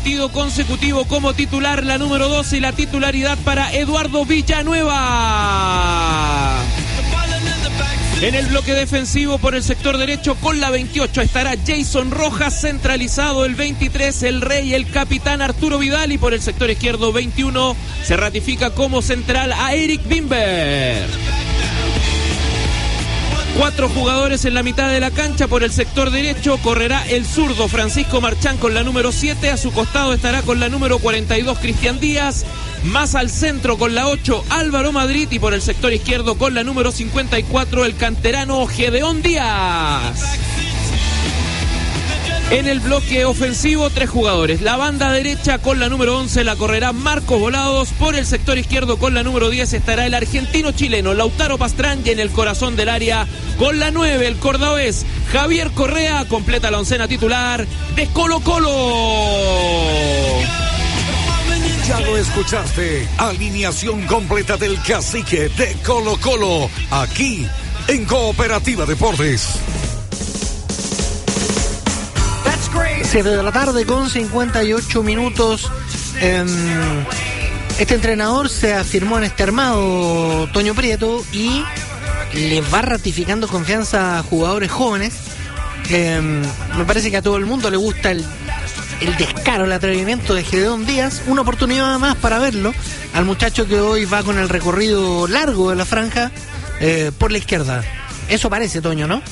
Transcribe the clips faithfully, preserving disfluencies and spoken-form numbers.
partido consecutivo como titular, la número doce, y la titularidad para Eduardo Villanueva. En el bloque defensivo por el sector derecho con la veintiocho estará Jason Rojas, centralizado el veintitrés, el rey, el capitán Arturo Vidal, y por el sector izquierdo veintiuno se ratifica como central a Eric Bimber. Cuatro jugadores en la mitad de la cancha. Por el sector derecho correrá el zurdo Francisco Marchán con la número siete. A su costado estará con la número cuarenta y dos Cristian Díaz. Más al centro con la ocho Álvaro Madrid. Y por el sector izquierdo con la número cincuenta y cuatro el canterano Gedeón Díaz. En el bloque ofensivo, tres jugadores. La banda derecha con la número once la correrá Marcos Volados. Por el sector izquierdo con la número diez estará el argentino-chileno Lautaro Pastrán. Y en el corazón del área con la nueve el cordobés Javier Correa. Completa la oncena titular de Colo Colo. Ya lo escuchaste. Alineación completa del cacique de Colo Colo. Aquí en Cooperativa Deportes. siete de la tarde con cincuenta y ocho minutos. Eh, este entrenador se afirmó en este armado, Toño Prieto, y le va ratificando confianza a jugadores jóvenes. Eh, me parece que a todo el mundo le gusta el, el descaro, el atrevimiento de Gedeón Díaz. Una oportunidad más para verlo al muchacho que hoy va con el recorrido largo de la franja eh, por la izquierda. Eso parece, Toño, ¿no?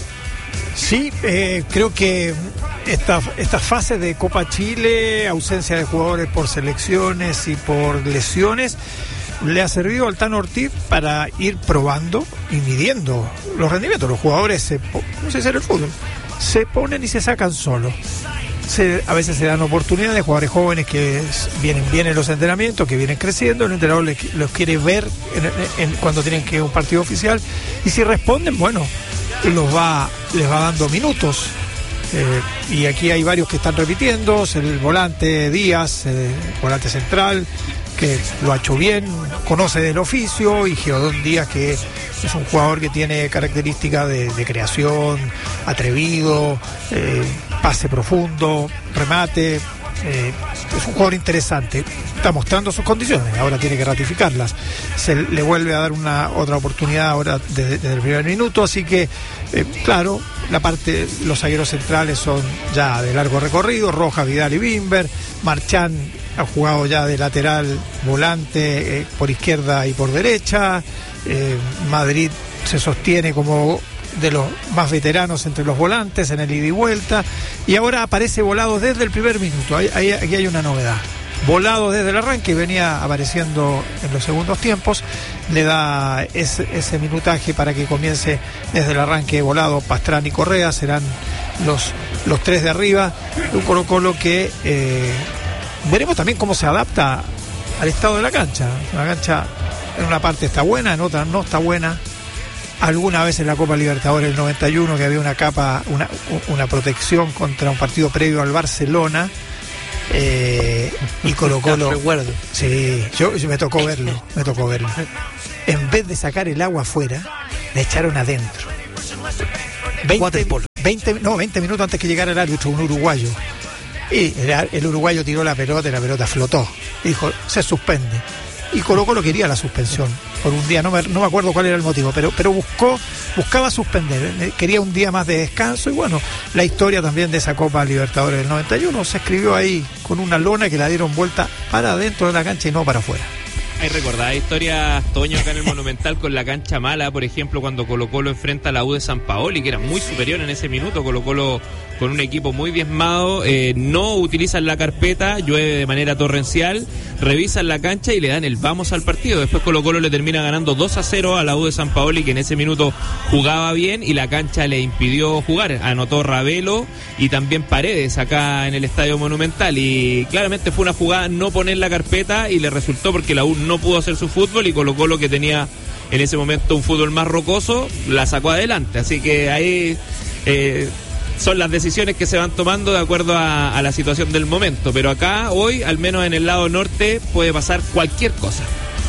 Sí, eh, creo que esta, esta fase de Copa Chile, ausencia de jugadores por selecciones y por lesiones, le ha servido al Tano Ortiz para ir probando y midiendo los rendimientos. Los jugadores, se, no sé si es el fútbol, se ponen y se sacan solos. Se, a veces se dan oportunidades de jugadores jóvenes que vienen bien en los entrenamientos, que vienen creciendo. El entrenador les, los quiere ver en, en, cuando tienen que ir a un partido oficial, y si responden, bueno, los va, les va dando minutos. Eh, y aquí hay varios que están repitiendo. El volante Díaz, el volante central, que lo ha hecho bien, conoce del oficio, y Gedeón Díaz, que es un jugador que tiene características de, de creación, atrevido, eh, pase profundo, remate. Eh, es un jugador interesante, está mostrando sus condiciones, ahora tiene que ratificarlas. Se le vuelve a dar una otra oportunidad ahora desde, desde el primer minuto, así que eh, claro, la parte, los zagueros centrales son ya de largo recorrido, Rojas, Vidal y Bimber. Marchán ha jugado ya de lateral, volante, eh, por izquierda y por derecha. eh, Madrid se sostiene como de los más veteranos entre los volantes en el ida y vuelta, y ahora aparece Volados desde el primer minuto. Ahí, ahí, aquí hay una novedad. Volados desde el arranque, venía apareciendo en los segundos tiempos, le da ese, ese minutaje para que comience desde el arranque. Volado, Pastrán y Correa serán los, los tres de arriba. Un Colo Colo que eh, veremos también cómo se adapta al estado de la cancha. La cancha en una parte está buena, en otra no está buena. Alguna vez en la Copa Libertadores del noventa y uno, que había una capa, una, una protección contra un partido previo al Barcelona, eh, y Colo Colo, recuerdo. Sí, yo, yo me tocó verlo, me tocó verlo. En vez de sacar el agua afuera, le echaron adentro. veinte, veinte, no, veinte minutos antes que llegara el árbitro, un uruguayo. Y el, el uruguayo tiró la pelota y la pelota flotó. Y dijo, se suspende. Y Colo Colo quería la suspensión por un día, no me, no me acuerdo cuál era el motivo, pero, pero buscó, buscaba suspender, quería un día más de descanso. Y bueno, la historia también de esa Copa Libertadores del noventa y uno se escribió ahí con una lona que la dieron vuelta para adentro de la cancha y no para afuera. Hay recordada historias, Toño, acá en el Monumental con la cancha mala, por ejemplo, cuando Colo Colo enfrenta a la U de San Paoli, que era muy superior en ese minuto. Colo Colo con un equipo muy diezmado, eh, no utilizan la carpeta, llueve de manera torrencial, revisan la cancha y le dan el vamos al partido. Después Colo Colo le termina ganando dos a cero a la U de San Paoli, que en ese minuto jugaba bien y la cancha le impidió jugar. Anotó Ravelo y también Paredes acá en el Estadio Monumental, y claramente fue una jugada no poner la carpeta, y le resultó porque la U no pudo hacer su fútbol, y Colo Colo, que tenía en ese momento un fútbol más rocoso, la sacó adelante. Así que ahí eh, son las decisiones que se van tomando de acuerdo a, a la situación del momento. Pero acá, hoy, al menos en el lado norte, puede pasar cualquier cosa.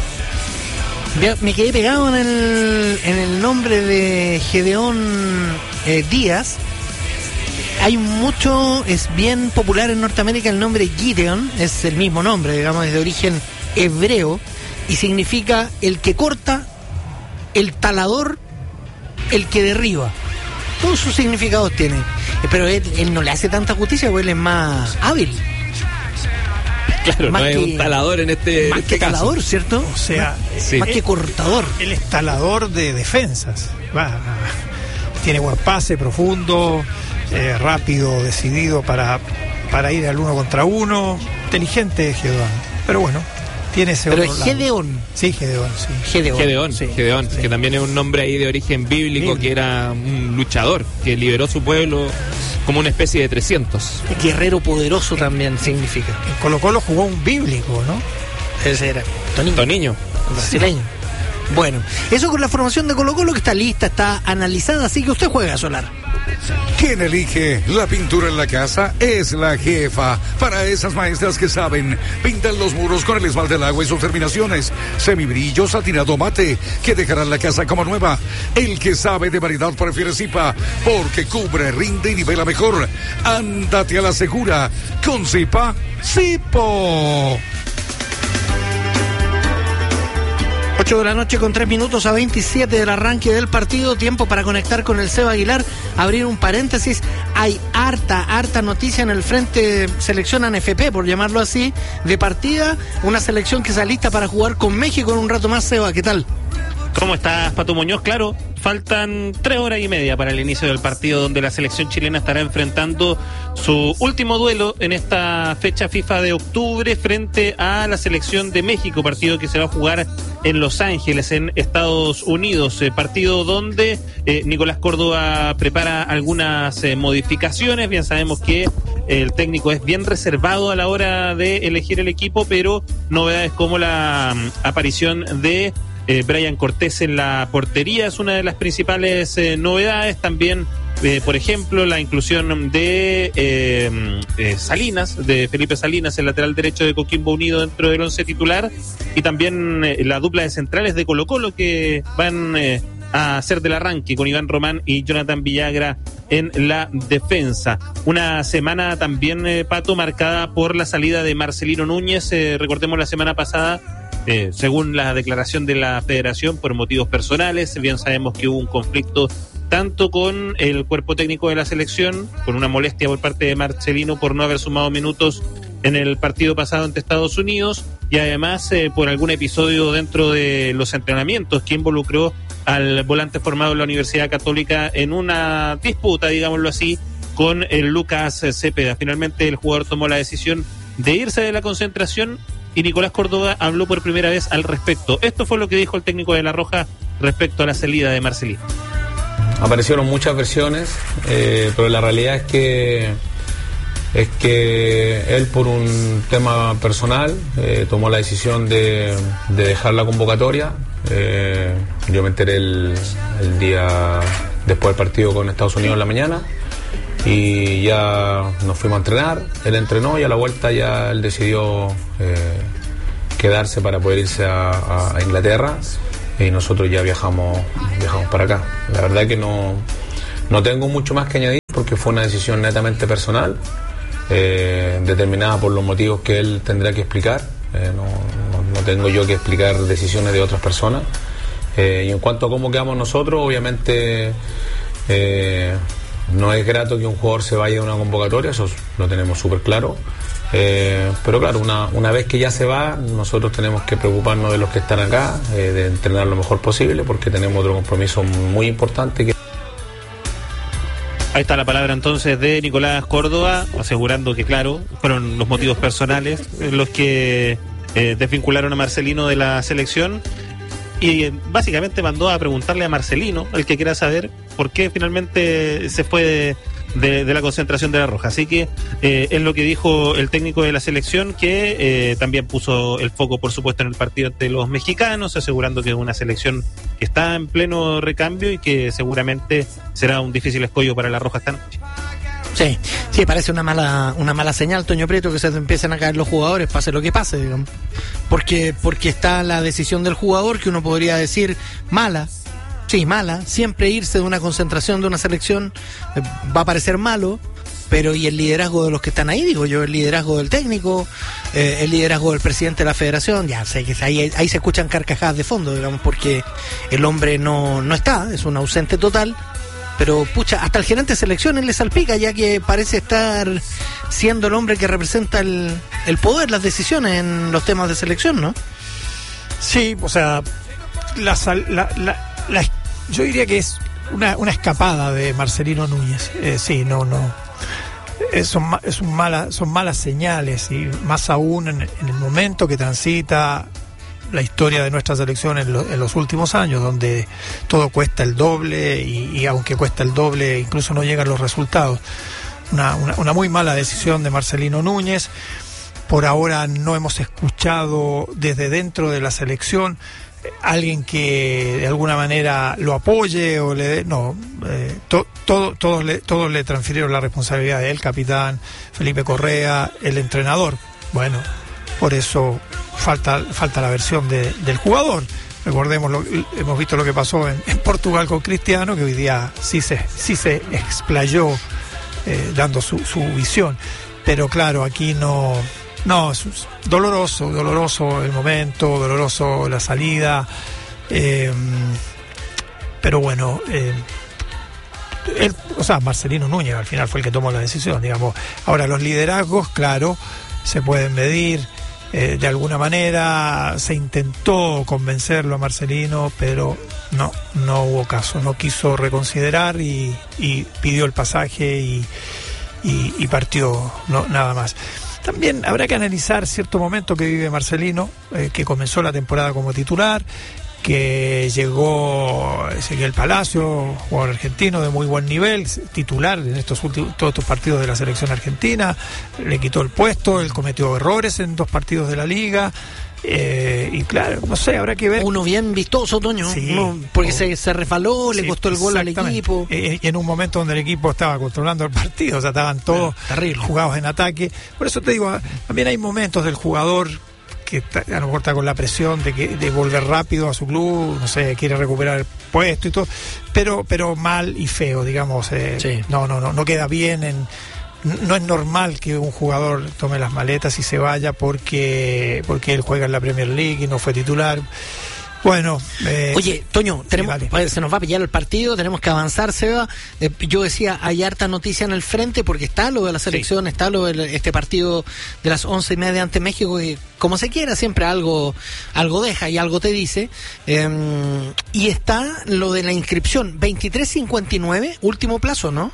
Me quedé pegado en el, en el nombre de Gedeón eh, Díaz, hay mucho, es bien popular en Norteamérica el nombre Gideon, es el mismo nombre, digamos, es de origen hebreo y significa el que corta, el talador, el que derriba. Todos sus significados tiene. Pero él, él no le hace tanta justicia porque él es más hábil. Claro, más no que, es un talador en este, más en este que caso. talador, ¿cierto? O sea, sí. Más que cortador. Él es talador de defensas. Va, tiene buen pase profundo, eh, rápido, decidido para, para ir al uno contra uno. Inteligente Gedeón. Pero bueno, tiene ese Pero otro es lado. Gedeón. Sí, Gedeón, sí. Gedeón. Gedeón, sí. Gedeón, Sí. que también es un nombre ahí de origen bíblico, Bíblico. que era un luchador, que liberó su pueblo como una especie de trescientos. Guerrero poderoso también significa. En Colo Colo jugó un bíblico, ¿no? Ese era Toniño, Toniño. brasileño. Bueno, eso con la formación de Colo Colo que está lista, está analizada, así que usted juega, Solar. ¿Quién elige la pintura en la casa? Es la jefa. Para esas maestras que saben, pintan los muros con el esmalte del agua y sus terminaciones. Semibrillo, satinado mate, que dejarán la casa como nueva. El que sabe de variedad prefiere Zipa, porque cubre, rinde y nivela mejor. Ándate a la segura. Con Zipa, Zipo. ocho de la noche con tres minutos a veintisiete del arranque del partido. Tiempo para conectar con el Seba Aguilar. Abrir un paréntesis. Hay harta, harta noticia en el frente selección A N F P, por llamarlo así, de partida. Una selección que está lista para jugar con México en un rato más. Seba, ¿qué tal? ¿Cómo estás, Pato Muñoz? Claro, faltan tres horas y media para el inicio del partido, donde la selección chilena estará enfrentando su último duelo en esta fecha FIFA de octubre frente a la selección de México, partido que se va a jugar en Los Ángeles, en Estados Unidos, eh, partido donde eh, Nicolás Córdoba prepara algunas eh, modificaciones. Bien sabemos que el técnico es bien reservado a la hora de elegir el equipo, pero novedades como la um, aparición de Eh, Brian Cortés en la portería es una de las principales eh, novedades. También, eh, por ejemplo, la inclusión de eh, eh, Salinas, de Felipe Salinas, el lateral derecho de Coquimbo Unido dentro del once titular, y también eh, la dupla de centrales de Colo Colo que van eh, a hacer del arranque con Iván Román y Jonathan Villagra en la defensa. Una semana también, eh, Pato, marcada por la salida de Marcelino Núñez. Eh, recordemos la semana pasada, Eh, según la declaración de la federación, por motivos personales. Bien sabemos que hubo un conflicto tanto con el cuerpo técnico de la selección, con una molestia por parte de Marcelino por no haber sumado minutos en el partido pasado ante Estados Unidos, y además eh, por algún episodio dentro de los entrenamientos que involucró al volante formado en la Universidad Católica en una disputa, digámoslo así, con el Lucas Cepeda. Finalmente el jugador tomó la decisión de irse de la concentración y Nicolás Córdoba habló por primera vez al respecto. Esto fue lo que dijo el técnico de La Roja respecto a la salida de Marcelino. Aparecieron muchas versiones, eh, pero la realidad es que es que él, por un tema personal, eh, tomó la decisión de, de dejar la convocatoria. Eh, yo me enteré el, el día después del partido con Estados Unidos en la mañana, y ya nos fuimos a entrenar. Él entrenó y a la vuelta ya él decidió eh, quedarse para poder irse a, a Inglaterra, y nosotros ya viajamos viajamos para acá. La verdad que no, no tengo mucho más que añadir, porque fue una decisión netamente personal, eh, determinada por los motivos que él tendrá que explicar. Eh, no, no, no tengo yo que explicar decisiones de otras personas. Eh, y en cuanto a cómo quedamos nosotros, obviamente eh, no es grato que un jugador se vaya de una convocatoria, eso lo tenemos súper claro. Eh, pero claro, una, una vez que ya se va, nosotros tenemos que preocuparnos de los que están acá, eh, de entrenar lo mejor posible, porque tenemos otro compromiso muy importante. Que... Ahí está la palabra entonces de Nicolás Córdoba, asegurando que, claro, fueron los motivos personales los que eh, desvincularon a Marcelino de la selección. Y eh, básicamente mandó a preguntarle a Marcelino, el que quiera saber por qué finalmente se fue de, de, de la concentración de La Roja. Así que eh, es lo que dijo el técnico de la selección, que eh, también puso el foco, por supuesto, en el partido de los mexicanos, asegurando que es una selección que está en pleno recambio y que seguramente será un difícil escollo para La Roja esta noche. Sí, sí, parece una mala una mala señal, Toño Prieto, que se empiezan a caer los jugadores, pase lo que pase, digamos. Porque, porque está la decisión del jugador, que uno podría decir mala, sí, mala, siempre irse de una concentración de una selección eh, va a parecer malo, pero ¿y el liderazgo de los que están ahí? Digo yo, el liderazgo del técnico, eh, el liderazgo del presidente de la federación. Ya sé que ahí, ahí se escuchan carcajadas de fondo, digamos, porque el hombre no, no está, es un ausente total. Pero, pucha, hasta el gerente de selecciones le salpica, ya que parece estar siendo el hombre que representa el, el poder, las decisiones en los temas de selección, ¿no? Sí, o sea, la, la, la, la, yo diría que es una, una escapada de Marcelino Núñez. Eh, sí, no, no. Eh, son, es un mala, son malas señales, y más aún en, en el momento que transita la historia de nuestra selección en, lo, en los últimos años, donde todo cuesta el doble y, y aunque cuesta el doble incluso no llegan los resultados. Una, una, una muy mala decisión de Marcelino Núñez. Por ahora no hemos escuchado desde dentro de la selección alguien que de alguna manera lo apoye o le dé, no, eh, to, todo, todos, le, todos le transfirieron la responsabilidad del capitán Felipe Correa, el entrenador. Bueno, por eso falta falta la versión de, del jugador. Recordemos, lo, hemos visto lo que pasó en, en Portugal con Cristiano, que hoy día sí se, sí se explayó eh, dando su, su visión. Pero claro, aquí no, no, es doloroso, doloroso el momento, doloroso la salida. Eh, pero bueno, eh, él, o sea, Marcelino Núñez al final fue el que tomó la decisión, digamos. Ahora, los liderazgos, claro, se pueden medir. Eh, de alguna manera se intentó convencerlo a Marcelino, pero no, no hubo caso, no quiso reconsiderar y, y pidió el pasaje y, y, y partió, no, nada más. También habrá que analizar cierto momento que vive Marcelino, eh, que comenzó la temporada como titular, que llegó Ezequiel Palacio, jugador argentino de muy buen nivel, titular en estos últimos todos estos partidos de la selección argentina, le quitó el puesto, él cometió errores en dos partidos de la liga, eh, y claro, no sé, habrá que ver. Uno bien vistoso, Toño, sí, uno, porque oh, se, se resbaló, sí, le costó el gol al equipo. Eh, y en un momento donde el equipo estaba controlando el partido, o sea, estaban todos terrible, jugados en ataque. Por eso te digo, también hay momentos del jugador que está, a lo mejor está con la presión de que de volver rápido a su club, no sé, quiere recuperar el puesto y todo, pero pero mal y feo, digamos. Eh, sí. No, no, no, no queda bien. En, no es normal que un jugador tome las maletas y se vaya porque porque él juega en la Premier League y no fue titular. Bueno, eh, oye, Toño, tenemos, sí, vale. se nos va a pillar el partido, tenemos que avanzar, Seba. Eh, yo decía, hay harta noticia en el frente porque está lo de la selección, sí. Está lo de este partido de las once y media ante México, que como se quiera siempre algo algo deja y algo te dice. Eh, y está lo de la inscripción, veintitrés cincuenta y nueve, último plazo, ¿no?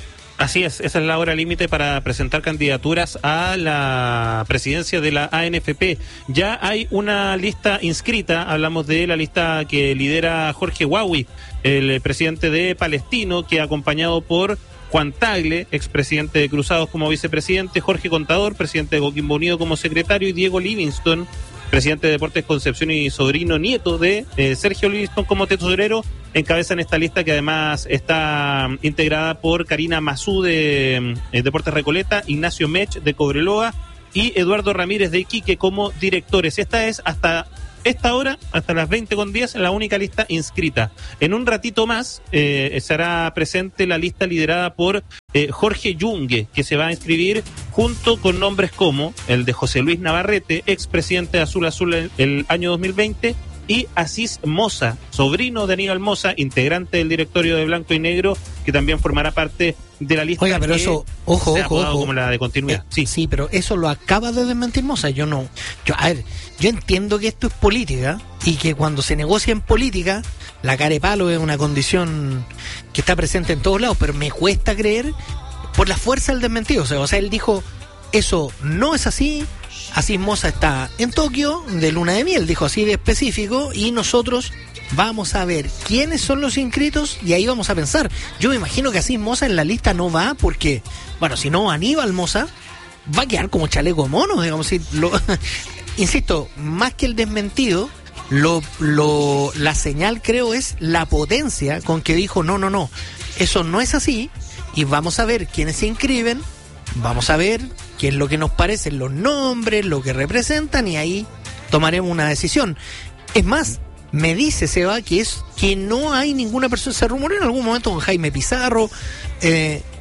Así es, esa es la hora límite para presentar candidaturas a la presidencia de la A N F P. Ya hay una lista inscrita, hablamos de la lista que lidera Jorge Huawi, el presidente de Palestino, que acompañado por Juan Tagle, expresidente de Cruzados como vicepresidente, Jorge Contador, presidente de Coquimbo Unido como secretario, y Diego Livingston, presidente de Deportes Concepción y sobrino nieto de eh, Sergio Livingston como tesorero, encabezan esta lista que además está integrada por Karina Mazú de eh, Deportes Recoleta, Ignacio Mech de Cobreloa y Eduardo Ramírez de Iquique como directores. Esta es hasta esta hora, hasta las veinte con diez, la única lista inscrita. En un ratito más eh, estará presente la lista liderada por eh, Jorge Yungue, que se va a inscribir junto con nombres como el de José Luis Navarrete, expresidente de Azul Azul el, el año dos mil veinte, y Asís Moza, sobrino de Aníbal Moza, integrante del directorio de Blanco y Negro, que también formará parte de la lista. Oiga, pero que eso, ojo, se ha ojo, ojo. como la de continuidad. Eh, sí. sí, pero eso lo acaba de desmentir Moza. Yo no. Yo, a ver, yo entiendo que esto es política y que cuando se negocia en política, la carepalo es una condición que está presente en todos lados, pero me cuesta creer por la fuerza del desmentido. O sea, o sea, él dijo, eso no es así. Asís Moza está en Tokio de luna de miel, dijo así de específico, y nosotros vamos a ver quiénes son los inscritos y ahí vamos a pensar. Yo me imagino que Asís Moza en la lista no va porque, bueno, si no Aníbal Moza va a quedar como chaleco mono, digamos. Si lo, insisto, más que el desmentido, lo, lo, la señal creo es la potencia con que dijo no, no, no, eso no es así, y vamos a ver quiénes se inscriben. Vamos a ver qué es lo que nos parecen los nombres, lo que representan, y ahí tomaremos una decisión. Es más, me dice Seba que es que no hay ninguna persona, se rumoreó en algún momento con Jaime Pizarro, eh,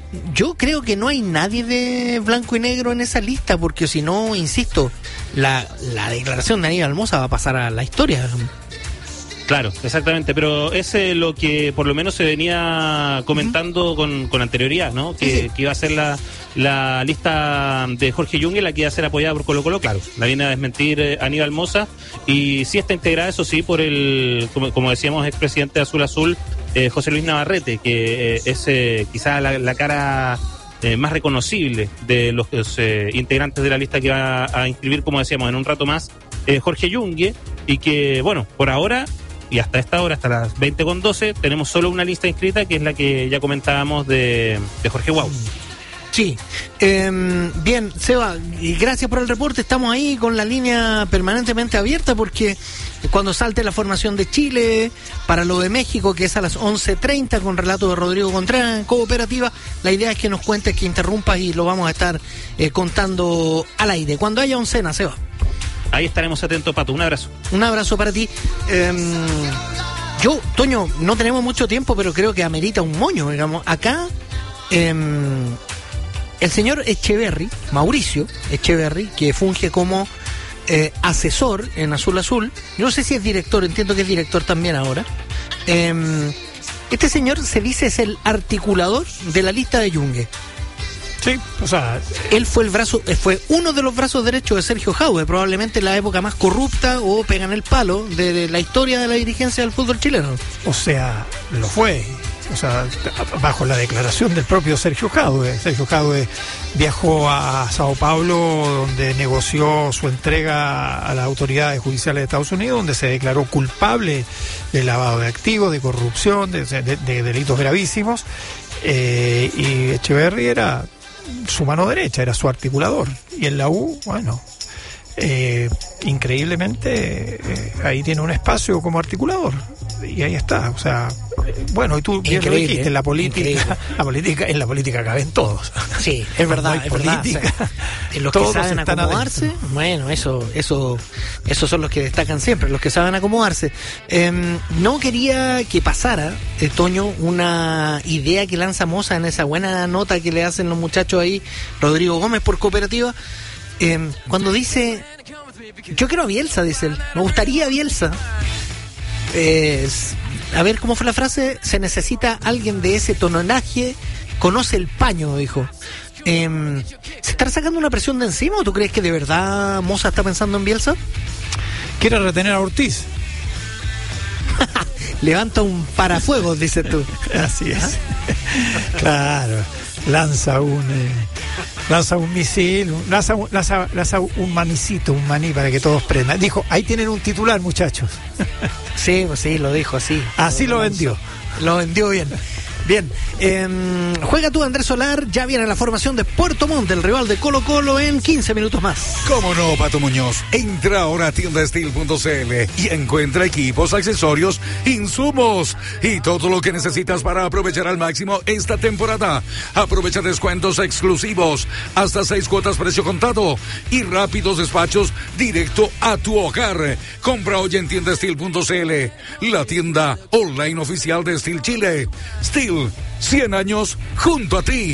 yo creo que no hay nadie de blanco y negro en esa lista, porque si no, insisto, la, la declaración de Aníbal Mosa va a pasar a la historia. Claro, exactamente, pero es eh, lo que por lo menos se venía comentando uh-huh. con, con anterioridad, ¿no? Que, sí, sí. que iba a ser la, la lista de Jorge Yungue, la que iba a ser apoyada por Colo Colo, claro, la viene a desmentir eh, Aníbal Mosa, y sí está integrada, eso sí, por el, como, como decíamos, expresidente de Azul Azul, eh, José Luis Navarrete, que eh, es eh, quizá la, la cara eh, más reconocible de los eh, integrantes de la lista que va a inscribir, como decíamos, en un rato más, eh, Jorge Yungue, y que, bueno, por ahora... Y hasta esta hora, hasta las veinte con doce, tenemos solo una lista inscrita, que es la que ya comentábamos de, de Jorge Guau. Sí. Eh, bien, Seba, y gracias por el reporte. Estamos ahí con la línea permanentemente abierta, porque cuando salte la formación de Chile para lo de México, que es a las once treinta, con relato de Rodrigo Contreras en Cooperativa, la idea es que nos cuentes, que interrumpas, y lo vamos a estar eh, contando al aire. Cuando haya oncena, Seba. Ahí estaremos atentos, Pato. Un abrazo. Un abrazo para ti. Eh, yo, Toño, no tenemos mucho tiempo, pero creo que amerita un moño, digamos. Acá, eh, el señor Echeverry, Mauricio Echeverry, que funge como eh, asesor en Azul Azul, yo no sé si es director, entiendo que es director también ahora. Eh, este señor se dice es el articulador de la lista de Yungue. Sí, o sea, él fue el brazo, fue uno de los brazos derechos de Sergio Jaude, probablemente la época más corrupta o pegan el palo de, de la historia de la dirigencia del fútbol chileno. O sea, lo fue. O sea, bajo la declaración del propio Sergio Jaude. Sergio Jaude viajó a Sao Paulo, donde negoció su entrega a las autoridades judiciales de Estados Unidos, donde se declaró culpable de lavado de activos, de corrupción, de, de, de delitos gravísimos. Eh, y Echeverry era su mano derecha, era su articulador, y en la U, bueno, eh, increíblemente eh, ahí tiene un espacio como articulador, y ahí está, o sea, bueno, y tú bien lo dijiste, en la política, la política, en la política caben todos. Sí, es verdad, es política, verdad. O sea, los que saben acomodarse, adentro. Bueno, eso, eso, esos son los que destacan siempre, los que saben acomodarse. Eh, no quería que pasara, eh, Toño, una idea que lanza Mosa en esa buena nota que le hacen los muchachos ahí, Rodrigo Gómez por Cooperativa, eh, cuando dice, yo quiero a Bielsa, dice él, me gustaría Bielsa. Eh, a ver, ¿cómo fue la frase? Se necesita alguien de ese tononaje, conoce el paño, dijo. Eh, ¿Se está sacando una presión de encima o tú crees que de verdad Mosa está pensando en Bielsa? Quiere retener a Ortiz. Levanta un parafuegos, dices tú. Así es. Claro, lanza un eh, lanza un misil, lanza, lanza, lanza un manicito, un maní para que todos prendan. Dijo, ahí tienen un titular, muchachos. Sí, pues sí, lo dijo así. Así lo, lo vendió. Lo vendió bien. Bien, eh, juega tú, Andrés Solar, ya viene la formación de Puerto Montt, el rival de Colo Colo, en quince minutos más. ¿Cómo no, Pato Muñoz? Entra ahora a tienda steel punto c l y encuentra equipos, accesorios, insumos y todo lo que necesitas para aprovechar al máximo esta temporada. Aprovecha descuentos exclusivos, hasta seis cuotas precio contado y rápidos despachos directo a tu hogar. Compra hoy en tienda steel punto c l, la tienda online oficial de Steel Chile. Steel, cien años junto a ti.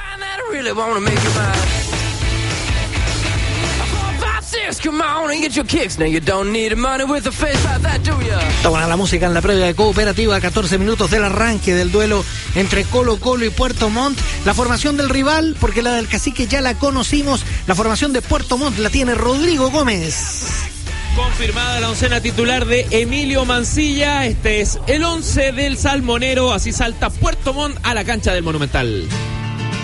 Está buena la música en la previa de Cooperativa, catorce minutos del arranque del duelo entre Colo Colo y Puerto Montt. La formación del rival, porque la del Cacique ya la conocimos, la formación de Puerto Montt la tiene Rodrigo Gómez. Confirmada la oncena titular de Emilio Mancilla. Este es el once del Salmonero. Así salta Puerto Montt a la cancha del Monumental.